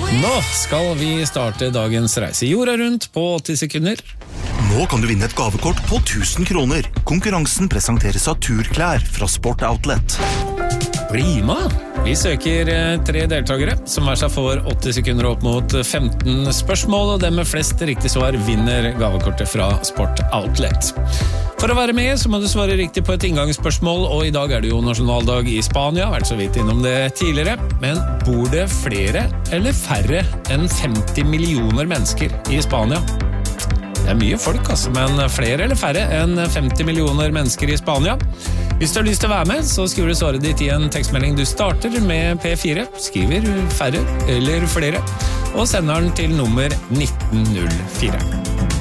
Nå skal vi starte dagens reise jorda rundt på 80 sekunder. Nå kan du vinne et gavekort på 1000 kroner. Konkurransen presenteres av Turklær fra Sport Outlet. Bli med! Vi søker 3 deltakere som hver seg får 80 sekunder opp mot 15 spørsmål, og den med flest riktig svar vinner gavekortet fra Sport Outlet. For å være med så må du svare riktig på et inngangsspørsmål, og i dag er det jo nasjonaldag i Spania, vært så vidt innom det tidligere, men bor det flere eller færre enn 50 millioner mennesker i Spania? Det er mye folk, altså, men flere eller færre enn 50 millioner mennesker i Spania. Hvis du har lyst til å være med, så skriver du svaret ditt i en tekstmelding. Du starter med P4, skriver færre eller flere, og sender den til nummer 1904.